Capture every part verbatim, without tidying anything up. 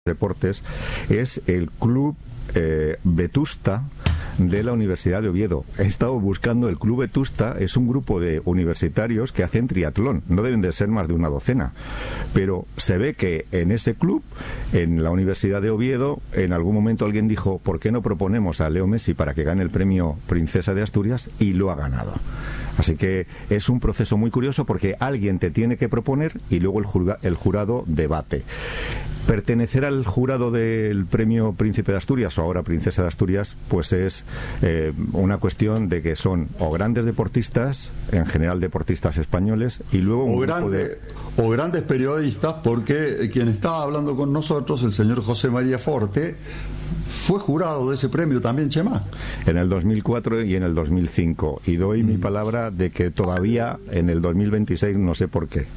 deportes es el Club eh, Vetusta de la Universidad de Oviedo. He estado buscando el Club Vetusta, es un grupo de universitarios que hacen triatlón, no deben de ser más de una docena, pero se ve que en ese club, en la Universidad de Oviedo, en algún momento alguien dijo, ¿por qué no proponemos a Leo Messi para que gane el premio Princesa de Asturias? Y lo ha ganado. Así que es un proceso muy curioso porque alguien te tiene que proponer y luego el, jurga, el jurado debate. Pertenecer al jurado del premio Príncipe de Asturias o ahora Princesa de Asturias, pues es eh, una cuestión de que son o grandes deportistas, en general deportistas españoles, y luego un o, grande, de... o grandes periodistas, porque quien estaba hablando con nosotros, el señor José María Forte, fue jurado de ese premio también, Chema. En el dos mil cuatro y en el dos mil cinco, y doy mm. mi palabra de que todavía en el dos mil veintiséis no sé por qué.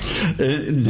El,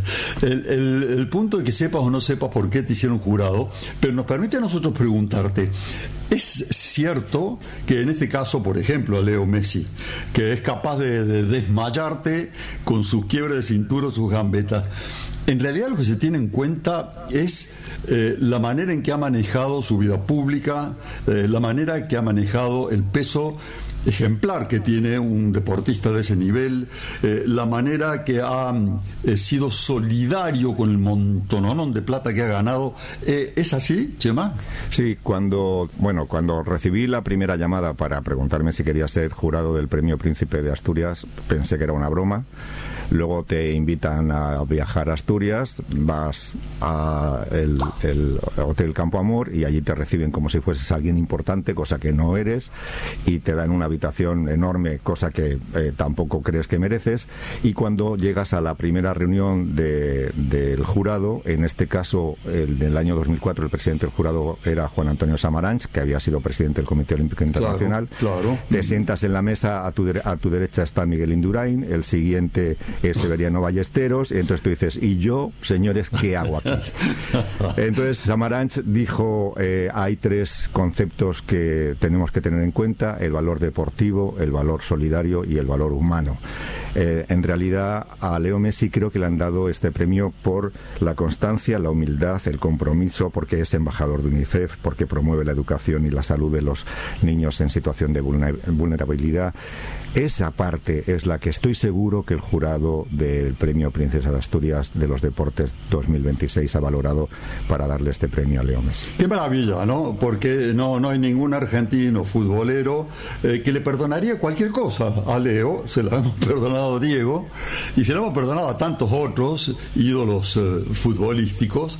el, el, el punto de que sepas o no sepas por qué te hicieron jurado, pero nos permite a nosotros preguntarte, ¿es cierto que en este caso, por ejemplo, a Leo Messi, que es capaz de, de desmayarte con sus quiebres de cintura o sus gambetas, en realidad lo que se tiene en cuenta es eh, la manera en que ha manejado su vida pública, eh, la manera en que ha manejado el peso ejemplar que tiene un deportista de ese nivel, eh, la manera que ha eh, sido solidario con el montononón de plata que ha ganado? Eh, ¿Es así, Chema? Sí, cuando, bueno, cuando recibí la primera llamada para preguntarme si quería ser jurado del premio Príncipe de Asturias, pensé que era una broma. Luego te invitan a viajar a Asturias, vas a el, el Hotel Campo Amor y allí te reciben como si fueses alguien importante, cosa que no eres, y te dan una habitación enorme, cosa que eh, tampoco crees que mereces. Y cuando llegas a la primera reunión de, del jurado, en este caso el del año dos mil cuatro, el presidente del jurado era Juan Antonio Samaranch, que había sido presidente del Comité Olímpico Internacional. Claro, claro. Te sientas en la mesa, a tu, de, a tu derecha está Miguel Indurain, el siguiente es Severiano Ballesteros, y entonces tú dices, ¿y yo, señores, qué hago aquí? Entonces Samaranch dijo, eh, hay tres conceptos que tenemos que tener en cuenta: el valor deportivo, el valor solidario y el valor humano. Eh, en realidad a Leo Messi creo que le han dado este premio por la constancia, la humildad, el compromiso, porque es embajador de UNICEF, porque promueve la educación y la salud de los niños en situación de vulnerabilidad. Esa parte es la que estoy seguro que el jurado del premio Princesa de Asturias de los Deportes dos mil veintiséis ha valorado para darle este premio a Leo Messi. Qué maravilla, ¿no? Porque no, no hay ningún argentino futbolero eh, que le perdonaría cualquier cosa a Leo. Se la hemos perdonado a Diego y se la hemos perdonado a tantos otros ídolos eh, futbolísticos.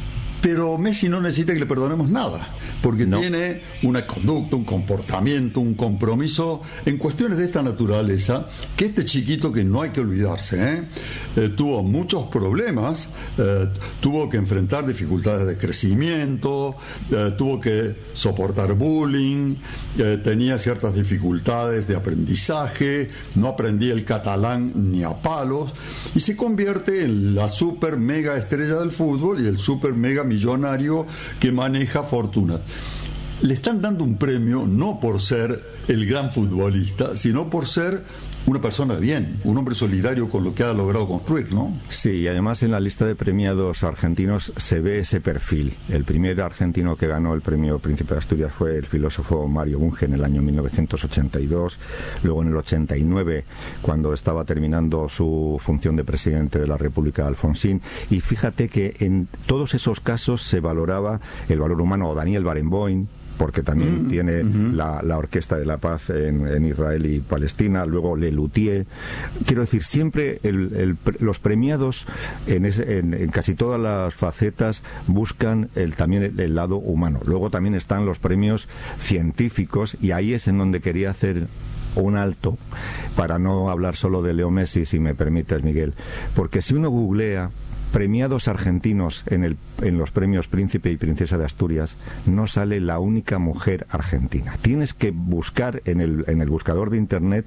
Pero Messi no necesita que le perdonemos nada, porque no. tiene una conducta, un comportamiento, un compromiso en cuestiones de esta naturaleza, que este chiquito, que no hay que olvidarse, ¿eh? Eh, tuvo muchos problemas, eh, tuvo que enfrentar dificultades de crecimiento, eh, tuvo que soportar bullying, eh, tenía ciertas dificultades de aprendizaje, no aprendía el catalán ni a palos, y se convierte en la super mega estrella del fútbol y el super mega millonario que maneja fortuna. Le están dando un premio no por ser el gran futbolista, sino por ser una persona de bien, un hombre solidario con lo que ha logrado construir, ¿no? Sí, y además en la lista de premiados argentinos se ve ese perfil. El primer argentino que ganó el premio Príncipe de Asturias fue el filósofo Mario Bunge en el año mil novecientos ochenta y dos, luego en el ochenta y nueve, cuando estaba terminando su función de presidente de la República, Alfonsín, y fíjate que en todos esos casos se valoraba el valor humano. O Daniel Barenboim, porque también mm, tiene uh-huh. la, la Orquesta de la Paz en, en Israel y Palestina, luego Lelutier. Quiero decir, siempre el, el, los premiados en, ese, en, en casi todas las facetas buscan el, también el, el lado humano. Luego también están los premios científicos, y ahí es en donde quería hacer un alto para no hablar solo de Leo Messi, si me permites, Miguel, porque si uno googlea premiados argentinos en, el, en los premios Príncipe y Princesa de Asturias, no sale la única mujer argentina. Tienes que buscar en el, en el buscador de internet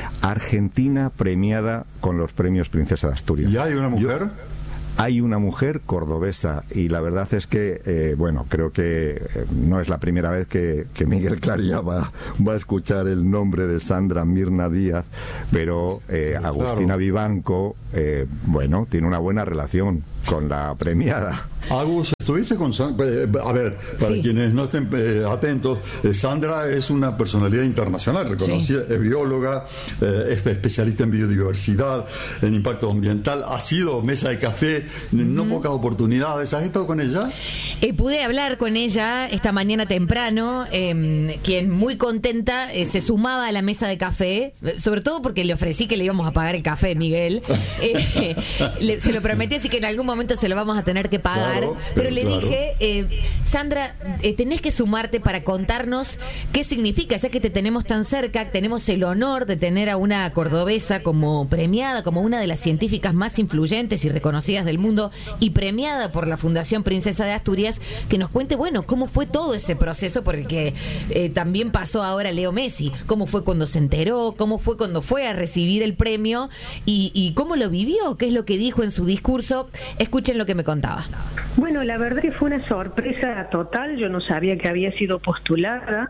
Argentina premiada con los premios Princesa de Asturias. ¿Y hay una mujer? Yo, hay una mujer cordobesa, y la verdad es que, eh, bueno, creo que eh, no es la primera vez que, que Miguel Clarilla va, va a escuchar el nombre de Sandra Mirna Díaz, pero eh, Agustina claro. Vivanco, eh, bueno, tiene una buena relación con la premiada. Agus, ¿estuviste con Sandra? A ver, para sí. quienes no estén eh, atentos, eh, Sandra es una personalidad internacional reconocida, sí. es bióloga, eh, es especialista en biodiversidad, en impacto ambiental, ha sido mesa de café en uh-huh. no pocas oportunidades. ¿Has estado con ella? Eh, pude hablar con ella esta mañana temprano, eh, quien muy contenta eh, se sumaba a la mesa de café, sobre todo porque le ofrecí que le íbamos a pagar el café, Miguel. Eh, le, se lo prometí, así que en algún momento se lo vamos a tener que pagar. Claro, pero, pero le claro. dije, eh, Sandra, eh, tenés que sumarte para contarnos qué significa, ya que te tenemos tan cerca, tenemos el honor de tener a una cordobesa como premiada, como una de las científicas más influyentes y reconocidas del mundo y premiada por la Fundación Princesa de Asturias, que nos cuente, bueno, cómo fue todo ese proceso, porque eh, también pasó ahora Leo Messi, cómo fue cuando se enteró, cómo fue cuando fue a recibir el premio y, y cómo lo vivió, qué es lo que dijo en su discurso. Escuchen lo que me contaba. Bueno, la verdad que fue una sorpresa total, yo no sabía que había sido postulada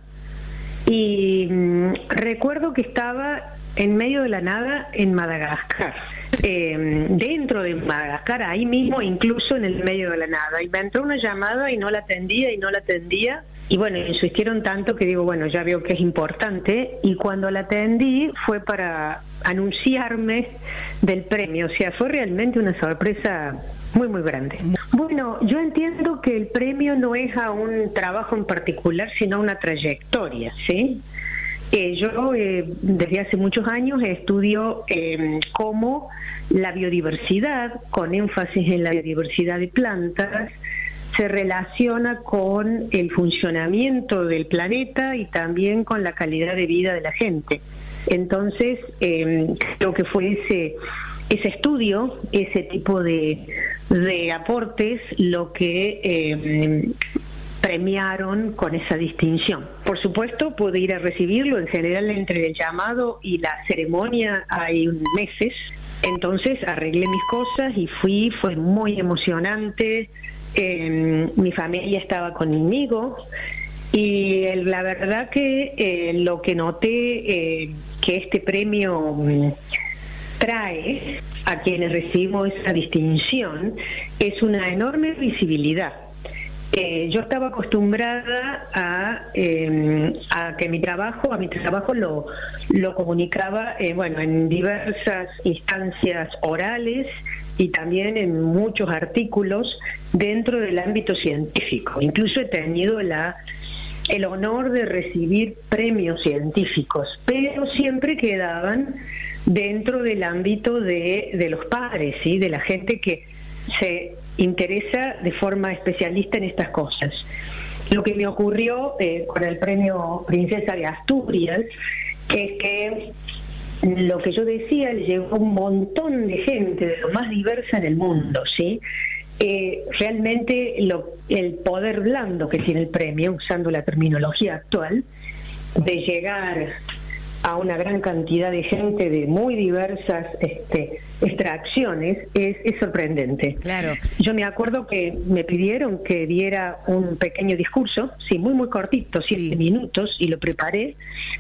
y mmm, recuerdo que estaba en medio de la nada en Madagascar, eh, dentro de Madagascar, ahí mismo, incluso en el medio de la nada, y me entró una llamada y no la atendía y no la atendía. Y bueno, insistieron tanto que digo, bueno, ya veo que es importante, y cuando la atendí fue para anunciarme del premio, o sea, fue realmente una sorpresa muy, muy grande. Bueno, yo entiendo que el premio no es a un trabajo en particular, sino a una trayectoria, ¿sí? Eh, yo eh, desde hace muchos años estudio eh, cómo la biodiversidad, con énfasis en la biodiversidad de plantas, se relaciona con el funcionamiento del planeta y también con la calidad de vida de la gente. Entonces, eh, creo que fue ese ese estudio, ese tipo de, de aportes, lo que eh, premiaron con esa distinción. Por supuesto, pude ir a recibirlo. En general, entre el llamado y la ceremonia hay meses. Entonces, arreglé mis cosas y fui. Fue muy emocionante. Eh, mi familia estaba conmigo y eh, la verdad que eh, lo que noté eh, que este premio mm, trae a quienes recibimos esa distinción es una enorme visibilidad. Eh, yo estaba acostumbrada a, eh, a que mi trabajo, a mi trabajo lo, lo comunicaba eh, bueno, en diversas instancias orales y también en muchos artículos dentro del ámbito científico. Incluso he tenido la, el honor de recibir premios científicos, pero siempre quedaban dentro del ámbito de, de los padres, ¿sí? De la gente que se interesa de forma especialista en estas cosas. Lo que me ocurrió eh, con el premio Princesa de Asturias es que lo que yo decía le llegó a un montón de gente de lo más diversa en el mundo, ¿sí? Eh, realmente lo, el poder blando que tiene el premio, usando la terminología actual, de llegar a una gran cantidad de gente de muy diversas este, extracciones es, es sorprendente. Claro. Yo me acuerdo que me pidieron que diera un pequeño discurso, sí, muy muy cortito, siete sí. minutos, y lo preparé.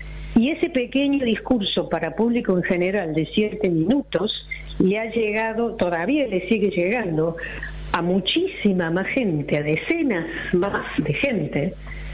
Y ese pequeño discurso para público en general de siete minutos le ha llegado, todavía le sigue llegando a muchísima más gente, a decenas más de gente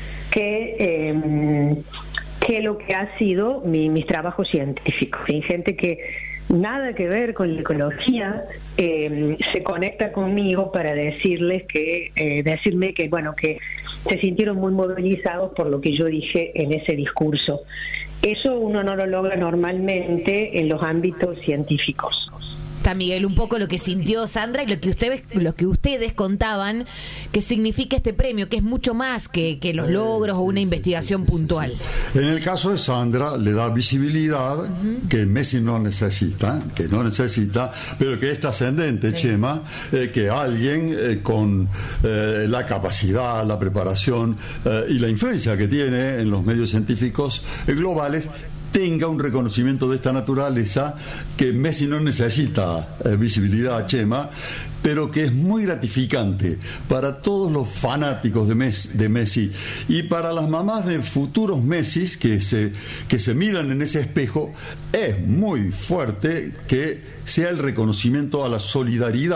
que eh, que lo que ha sido mi, mis trabajos científicos. Hay gente que nada que ver con la ecología eh, se conecta conmigo para decirles que eh, decirme que bueno que se sintieron muy movilizados por lo que yo dije en ese discurso. Eso uno no lo logra normalmente en los ámbitos científicos. Está, Miguel, un poco lo que sintió Sandra y lo que ustedes lo que ustedes contaban que significa este premio, que es mucho más que, que los logros eh, sí, o una sí, investigación sí, sí, puntual. Sí, sí. En el caso de Sandra le da visibilidad uh-huh. que Messi no necesita, que no necesita, pero que es trascendente, sí. Chema, eh, que alguien eh, con eh, la capacidad, la preparación eh, y la influencia que tiene en los medios científicos eh, globales tenga un reconocimiento de esta naturaleza, que Messi no necesita eh, visibilidad, Chema, pero que es muy gratificante para todos los fanáticos de Messi, de Messi y para las mamás de futuros Messis que se, que se miran en ese espejo. Es muy fuerte que sea el reconocimiento a la solidaridad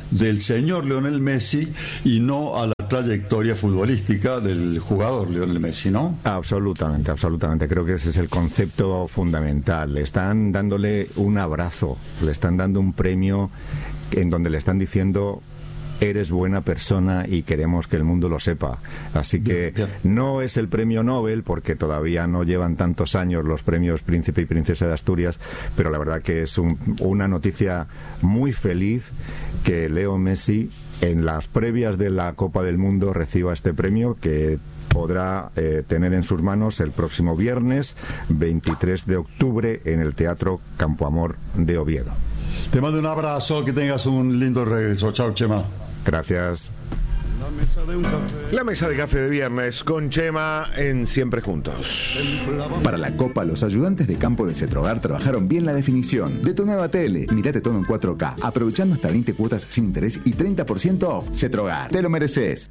del señor Lionel Messi y no a la trayectoria futbolística del jugador Lionel Messi, ¿no? Absolutamente, absolutamente. Creo que ese es el concepto fundamental. Le están dándole un abrazo, le están dando un premio en donde le están diciendo: eres buena persona y queremos que el mundo lo sepa. Así que bien, bien. No es el premio Nobel, porque todavía no llevan tantos años los premios Príncipe y Princesa de Asturias, pero la verdad que es un, una noticia muy feliz que Leo Messi, en las previas de la Copa del Mundo, reciba este premio que podrá eh, tener en sus manos el próximo viernes veintitrés de octubre en el Teatro Campo Amor de Oviedo. Te mando un abrazo, que tengas un lindo regreso. Chao, Chema. Gracias. La mesa de un café. La mesa de café de viernes con Chema en Siempre Juntos. Para la Copa, los ayudantes de campo de Cetrogar trabajaron bien la definición. De tu nueva tele, mirate todo en cuatro K, aprovechando hasta veinte cuotas sin interés y treinta por ciento off. Cetrogar, te lo mereces.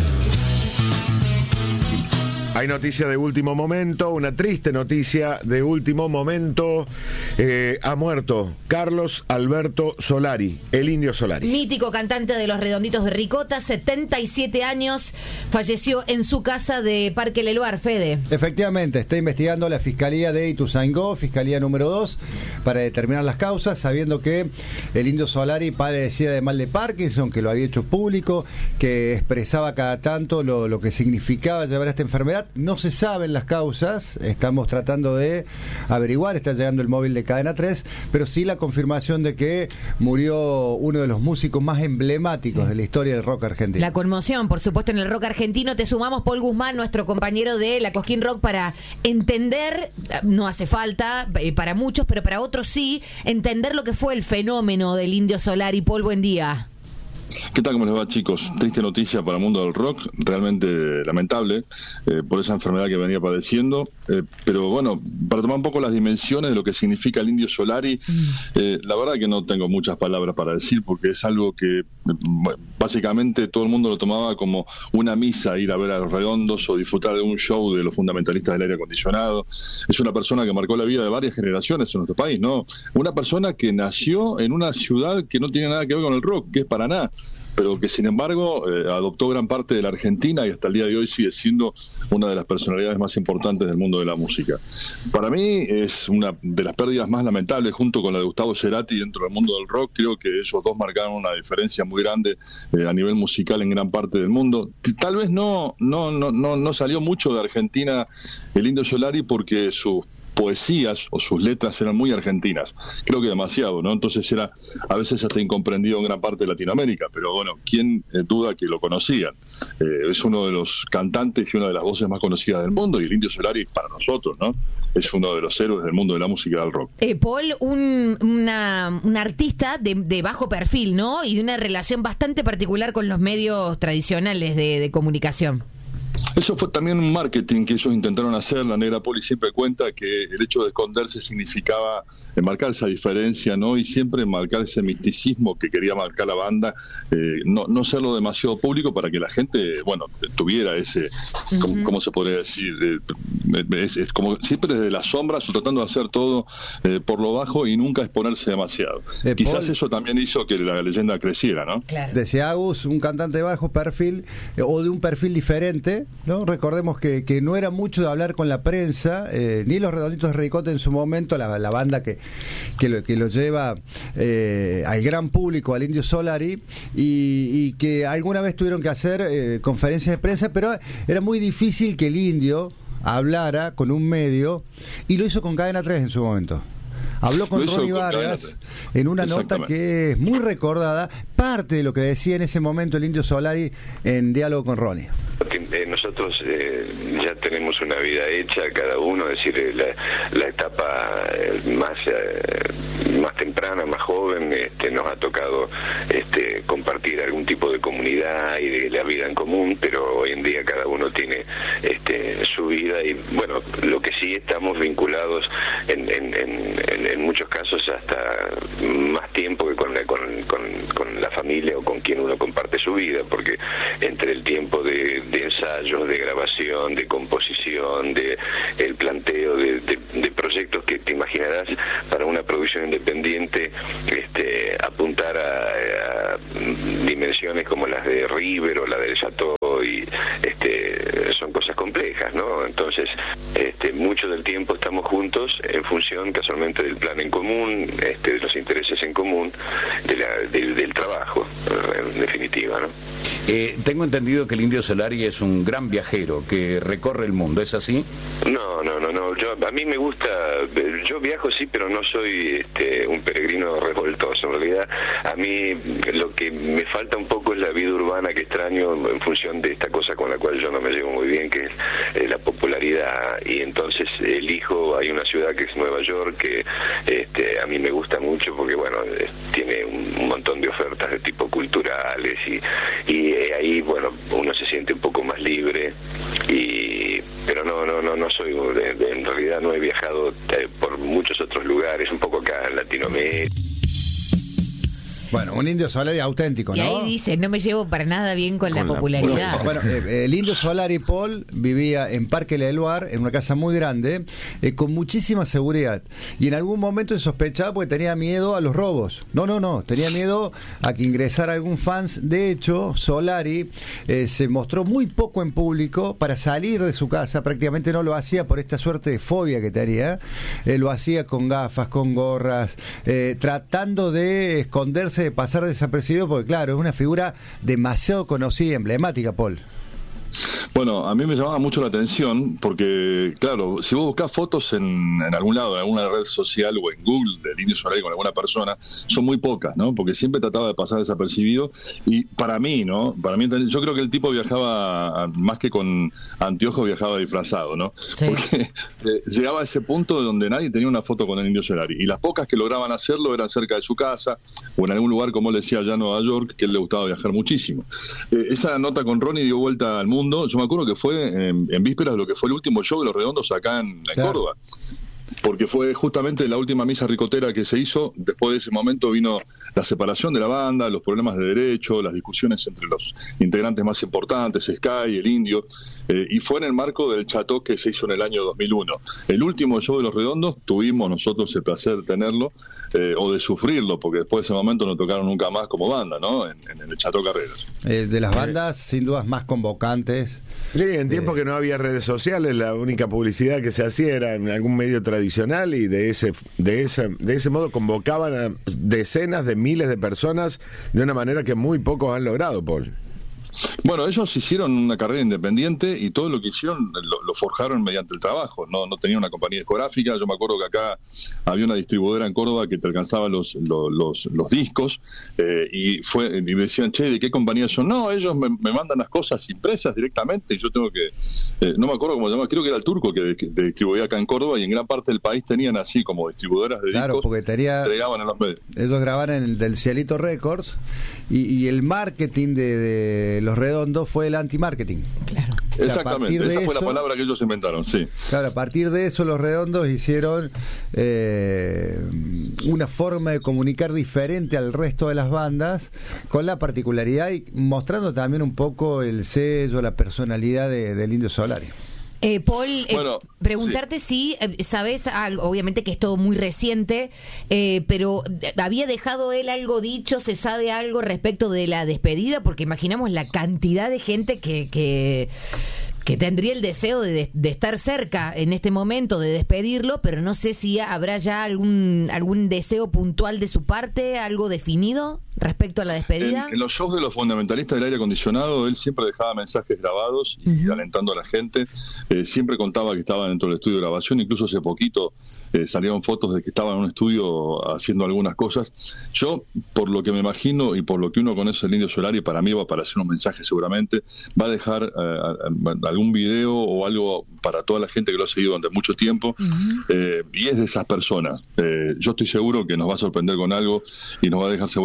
Hay noticia de último momento, una triste noticia de último momento. Eh, ha muerto Carlos Alberto Solari, el Indio Solari. Mítico cantante de Los Redonditos de Ricota, setenta y siete años, falleció en su casa de Parque Leluar, Fede. Efectivamente, está investigando la Fiscalía de Ituzaingó, Fiscalía número dos, para determinar las causas, sabiendo que el Indio Solari padecía de mal de Parkinson, que lo había hecho público, que expresaba cada tanto lo, lo que significaba llevar esta enfermedad. No se saben las causas, estamos tratando de averiguar, está llegando el móvil de Cadena tres, pero sí la confirmación de que murió uno de los músicos más emblemáticos de la historia del rock argentino. La conmoción, por supuesto, en el rock argentino. Te sumamos, Paul Guzmán, nuestro compañero de la Cosquín Rock, para entender, no hace falta eh, para muchos, pero para otros sí, entender lo que fue el fenómeno del Indio Solari. Paul, buen día. ¿Qué tal? ¿Cómo les va, chicos? Triste noticia para el mundo del rock, realmente lamentable eh, por esa enfermedad que venía padeciendo, eh, pero bueno, para tomar un poco las dimensiones de lo que significa el Indio Solari, eh, la verdad que no tengo muchas palabras para decir, porque es algo que básicamente todo el mundo lo tomaba como una misa, ir a ver a Los Redondos o disfrutar de un show de los fundamentalistas del aire acondicionado. Es una persona que marcó la vida de varias generaciones en nuestro país, ¿no? Una persona que nació en una ciudad que no tiene nada que ver con el rock, que es Paraná, pero que sin embargo eh, adoptó gran parte de la Argentina y hasta el día de hoy sigue siendo una de las personalidades más importantes del mundo de la música. Para mí es una de las pérdidas más lamentables, junto con la de Gustavo Cerati dentro del mundo del rock. Creo que esos dos marcaron una diferencia muy grande eh, a nivel musical en gran parte del mundo. Tal vez no, no, no, no, no salió mucho de Argentina el Indio Solari, porque sus poesías o sus letras eran muy argentinas, creo que demasiado, ¿no? Entonces era a veces hasta incomprendido en gran parte de Latinoamérica, pero bueno, ¿quién eh, duda que lo conocían? Eh, es uno de los cantantes y una de las voces más conocidas del mundo, y el Indio Solari para nosotros, ¿no? Es uno de los héroes del mundo de la música del rock. Eh, Paul, un, una, un artista de, de bajo perfil, ¿no? Y de una relación bastante particular con los medios tradicionales de, de comunicación. Eso fue también un marketing que ellos intentaron hacer. La Negra Poli siempre cuenta que el hecho de esconderse significaba marcar esa diferencia, ¿no? Y siempre marcar ese misticismo que quería marcar la banda, eh, no, no serlo demasiado público para que la gente, bueno, tuviera ese, uh-huh. ¿cómo, ¿cómo se podría decir? Eh, es, es como siempre desde las sombras, o tratando de hacer todo eh, por lo bajo y nunca exponerse demasiado. Eh, Quizás Paul, eso también hizo que la leyenda creciera, ¿no? Claro. Decía Agus, un cantante de bajo perfil, eh, o de un perfil diferente, ¿no? Recordemos que, que no era mucho de hablar con la prensa, eh, ni Los Redonditos de Ricota en su momento, la, la banda que, que, lo, que lo lleva eh, al gran público, al Indio Solari, y, y que alguna vez tuvieron que hacer eh, conferencias de prensa, pero era muy difícil que el Indio hablara con un medio, y lo hizo con Cadena tres en su momento. Habló con Ronnie Vargas en una nota que es muy recordada, parte de lo que decía en ese momento el Indio Solari en diálogo con Ronnie. Nosotros eh, ya tenemos una vida hecha cada uno, es decir, la, la etapa más eh, más temprana, más joven, este, nos ha tocado este, compartir algún tipo de comunidad y de la vida en común, pero hoy en día cada uno tiene este, su vida y bueno, lo que sí estamos vinculados en, en, en, en, en muchos casos hasta más tiempo que con la, con, con, con la la familia o con quien uno comparte su vida, porque entre el tiempo de, de ensayos, de grabación, de composición, de el planteo de, de, de proyectos que te imaginarás para una producción independiente, este, apuntar a, a dimensiones como las de River o la del Chateau, y este, son cosas complejas, ¿no? Entonces, este, mucho del tiempo estamos juntos en función casualmente del plan en común, este, de los intereses en común, de la, del, del trabajo, en definitiva, ¿no? Eh, tengo entendido que el Indio Solari es un gran viajero que recorre el mundo, ¿es así? No, no, no, no. Yo, a mí me gusta, yo viajo sí, pero no soy este, un peregrino revoltoso. En realidad, a mí lo que me falta un poco es la vida urbana que extraño en función de esta cosa con la cual yo no me llevo muy bien, que es eh, la popularidad. Y entonces elijo, hay una ciudad que es Nueva York, que este, a mí me gusta mucho porque, bueno, eh, tiene un, un montón de ofertas de tipo culturales y, y eh, ahí, bueno, uno se siente un poco más libre. Y pero no, no, no, no soy, de, de, en realidad no he viajado eh, por muchos otros lugares, un poco acá en Latinoamérica. Bueno, un Indio Solari auténtico, ¿no? Y ahí dice, no me llevo para nada bien con, con la, la popularidad. Bueno, eh, el Indio Solari, Paul, vivía en Parque Leluar, en una casa muy grande, eh, con muchísima seguridad. Y en algún momento se sospechaba porque tenía miedo a los robos. No, no, no, tenía miedo a que ingresara algún fans. De hecho, Solari eh, se mostró muy poco en público para salir de su casa. Prácticamente no lo hacía por esta suerte de fobia que tenía. Eh, lo hacía con gafas, con gorras, eh, tratando de esconderse, de pasar desapercibido, porque claro, es una figura demasiado conocida y emblemática, Paul. Bueno, a mí me llamaba mucho la atención porque, claro, si vos buscás fotos en, en algún lado, en alguna red social o en Google del Indio Solari con alguna persona, son muy pocas, ¿no? Porque siempre trataba de pasar desapercibido y para mí, ¿no? Para mí, yo creo que el tipo viajaba, más que con anteojos, viajaba disfrazado, ¿no? Sí. Porque eh, llegaba a ese punto donde nadie tenía una foto con el Indio Solari y las pocas que lograban hacerlo eran cerca de su casa o en algún lugar, como él decía, allá en Nueva York, que él le gustaba viajar muchísimo. Eh, esa nota con Ronnie dio vuelta al mundo. Yo me acuerdo que fue en, en vísperas de lo que fue el último show de Los Redondos acá en, en claro. Córdoba, porque fue justamente la última misa ricotera que se hizo. Después de ese momento vino la separación de la banda, los problemas de derecho, las discusiones entre los integrantes más importantes, Sky, el Indio, eh, y fue en el marco del Chateau que se hizo en el año dos mil uno. El último show de Los Redondos tuvimos nosotros el placer de tenerlo, eh, o de sufrirlo, porque después de ese momento no tocaron nunca más como banda, ¿no? En, en el Chateau Carreras. Eh, de las bandas, eh. sin dudas, más convocantes. Sí, en tiempos eh. que no había redes sociales, la única publicidad que se hacía era en algún medio tradicional y de ese, de ese, de ese modo convocaban a decenas de miles de personas de una manera que muy pocos han logrado, Paul. Bueno, ellos hicieron una carrera independiente y todo lo que hicieron lo, lo forjaron mediante el trabajo. No, no tenían una compañía discográfica. Yo me acuerdo que acá había una distribuidora en Córdoba que te alcanzaba los los, los, los discos eh, y fue y me decían, che, ¿de qué compañía son? No, ellos me, me mandan las cosas impresas directamente y yo tengo que... Eh, no me acuerdo cómo se llama, creo que era el Turco que, que te distribuía acá en Córdoba y en gran parte del país tenían así como distribuidoras de claro, discos. Porque tenía, entregaban en los medios. Ellos grababan en el del Cielito Records y, y el marketing de, de Los Redondos fue el anti-marketing. Claro. Exactamente, esa eso, fue la palabra que ellos inventaron, sí. Claro, a partir de eso Los Redondos hicieron eh, una forma de comunicar diferente al resto de las bandas, con la particularidad y mostrando también un poco el sello, la personalidad de, del Indio Solari. Eh, Paul, eh, bueno, preguntarte sí. si eh, sabes algo, obviamente que es todo muy reciente, eh, pero ¿había dejado él algo dicho? ¿Se sabe algo respecto de la despedida? Porque imaginamos la cantidad de gente que... que que tendría el deseo de, de estar cerca en este momento, de despedirlo, pero no sé si habrá ya algún algún deseo puntual de su parte, algo definido respecto a la despedida. En, en los shows de los fundamentalistas del aire acondicionado, él siempre dejaba mensajes grabados y uh-huh. alentando a la gente. Eh, siempre contaba que estaba dentro del estudio de grabación, incluso hace poquito eh, salieron fotos de que estaba en un estudio haciendo algunas cosas. Yo, por lo que me imagino y por lo que uno conoce del Indio Solari, para mí va a aparecer un mensaje seguramente, va a dejar eh, algún video o algo para toda la gente que lo ha seguido durante mucho tiempo, uh-huh. eh, y es de esas personas. Eh, yo estoy seguro que nos va a sorprender con algo y nos va a dejar seguramente alguna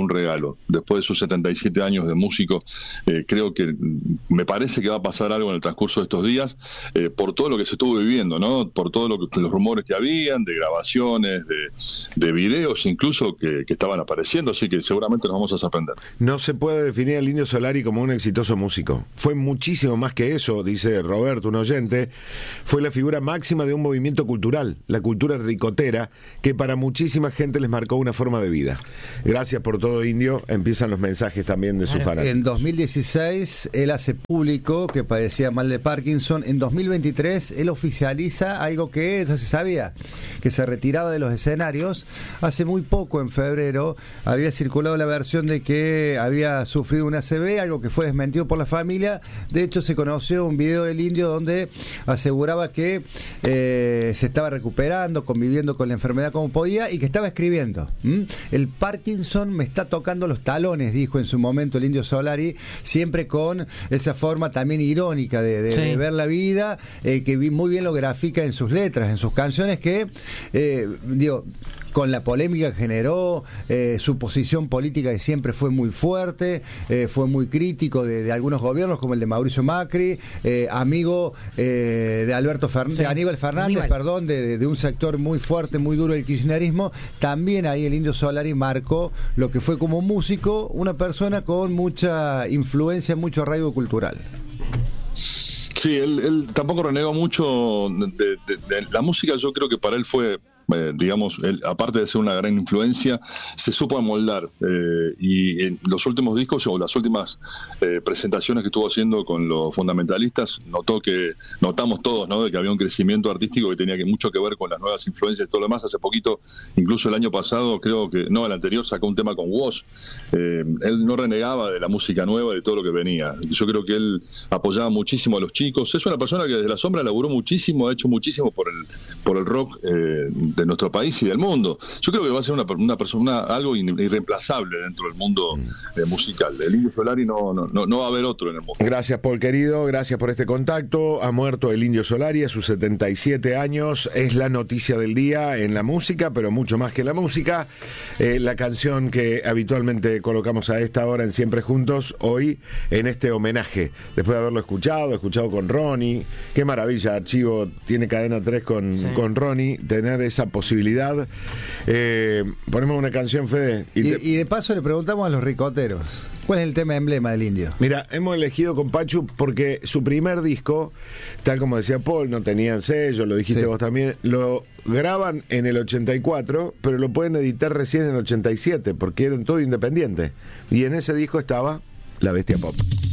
algún regalo. Después de sus setenta y siete años de músico, eh, creo que me parece que va a pasar algo en el transcurso de estos días, eh, por todo lo que se estuvo viviendo, ¿no? Por todos lo los rumores que habían, de grabaciones, de, de videos incluso que, que estaban apareciendo, así que seguramente nos vamos a sorprender. No se puede definir al Indio Solari como un exitoso músico. Fue muchísimo más que eso, dice Roberto, un oyente. Fue la figura máxima de un movimiento cultural, la cultura ricotera, que para muchísima gente les marcó una forma de vida. Gracias por todo, Indio. Empiezan los mensajes también de sus fanáticos. En dos mil dieciséis, él hace público que padecía mal de Parkinson. En dos mil veintitrés, él oficializa algo que ya se sabía, que se retiraba de los escenarios. Hace muy poco, en febrero, había circulado la versión de que había sufrido una A C V, algo que fue desmentido por la familia. De hecho, se conoció un video del Indio donde aseguraba que eh, se estaba recuperando, conviviendo con la enfermedad como podía y que estaba escribiendo. ¿Mm? El Parkinson me está tocando los talones, dijo en su momento el Indio Solari, siempre con esa forma también irónica de, de, sí. de ver la vida, eh, que vi muy bien lo grafica en sus letras, en sus canciones, que eh, digo, con la polémica que generó, eh, su posición política que siempre fue muy fuerte, eh, fue muy crítico de, de algunos gobiernos como el de Mauricio Macri, eh, amigo eh, de Alberto Fernández, sí. de Aníbal Fernández, Aníbal. perdón, de, de un sector muy fuerte, muy duro del kirchnerismo. También ahí el Indio Solari marcó lo que fue como músico, una persona con mucha influencia, mucho arraigo cultural. Sí, él, él tampoco renegó mucho de, de, de la música. Yo creo que para él fue, eh, digamos, él, aparte de ser una gran influencia, se supo amoldar, eh, y en los últimos discos o las últimas eh, presentaciones que estuvo haciendo con los fundamentalistas, notó que, notamos todos, ¿no?, de que había un crecimiento artístico que tenía que mucho que ver con las nuevas influencias y todo lo demás. Hace poquito, incluso el año pasado, creo que, no, el anterior, sacó un tema con Woz. Eh, él no renegaba de la música nueva, de todo lo que venía. Yo creo que él apoyaba muchísimo a los chicos. Es una persona que desde la sombra laburó muchísimo, ha hecho muchísimo por el por el rock eh, de nuestro país y del mundo. Yo creo que va a ser una, una persona, algo irreemplazable dentro del mundo eh, musical. El Indio Solari no, no, no, no va a haber otro en el mundo. Gracias, Paul, querido, gracias por este contacto. Ha muerto el Indio Solari a sus setenta y siete años. Es la noticia del día en la música, pero mucho más que la música. Eh, la canción que habitualmente colocamos a esta hora en Siempre Juntos, hoy en este homenaje, después de haberlo escuchado, escuchado con Ronnie. Qué maravilla, Archivo tiene Cadena tres con, sí. con Ronnie, tener esa posibilidad. Eh, ponemos una canción, Fede. Y, y, te... y de paso le preguntamos a los ricoteros, ¿cuál es el tema emblema del Indio? Mira, hemos elegido con Pachu porque su primer disco, tal como decía Paul, no tenían sello, lo dijiste sí. vos también, lo graban en el ochenta y cuatro, pero lo pueden editar recién en el ochenta y siete, porque eran todo independientes. Y en ese disco estaba La Bestia Pop.